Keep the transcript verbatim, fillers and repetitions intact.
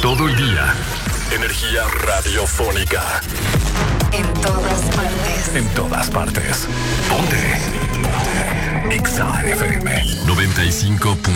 todo el día. Energía radiofónica. En todas partes. En todas partes. Ponte. Ponte. Exa F M noventa y cinco punto